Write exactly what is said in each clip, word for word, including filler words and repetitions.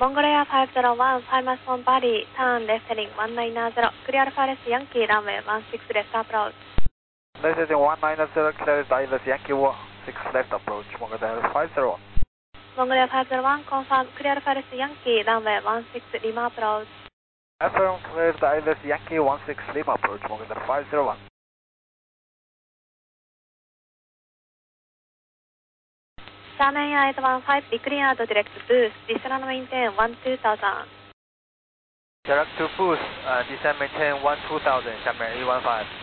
Mongolia five zero one, five miles from Bali, turn left heading one nine zero, clear Alpha Less Yankee, runway one six left approach. Left heading one nine zero, clear Alpha Yankee one six left approach, Mongolia five zero one. Mongolia five zero one, confirm, clear Alpha Less Yankee, runway one six Lima approach. Affirm, clear Alpha Yankee one six Lima approach, Mongolia five zero one. Shannon eight one five, decleared direct boost, descend maintain one two thousand. Direct to boost, uh, descend maintain one two thousand, Shannon eight one five.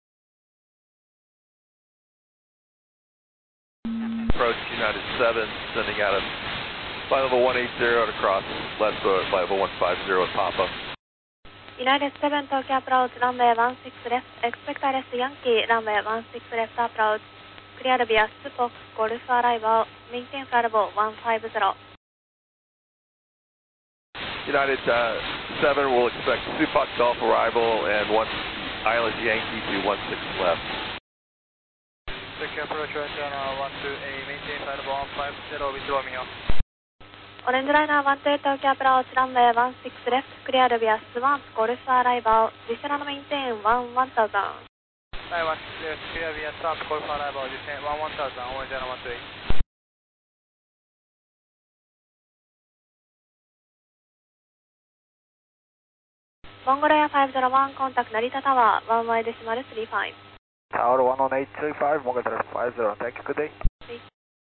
Approach United seven, sending out of flight level one eight zero to cross Leadfoot, flight level one five zero at Papa. United seven, Tokyo approach, runway one six left, expect R S Yankee, runway one six left approach. Clear via Spock, Golf arrival, maintain flight level one five zero. United uh, seven will expect Supak Golf arrival and one Island Yankee to one six left. Tokyo approach, right one two eight, maintain flight level one five zero with Romeo. Orange Liner one two eight, Tokyo approach, runway one six left, clear via Swamp, Golf arrival, descend maintain one one thousand. nine one zero, clear via Swamp, Golf arrival, descend one one thousand, Orange Liner one two eight. Mongolia five zero one, contact Narita Tower, one Y decimal three five. Tower one one eight three five, Mongolia five zero, thank you, good day.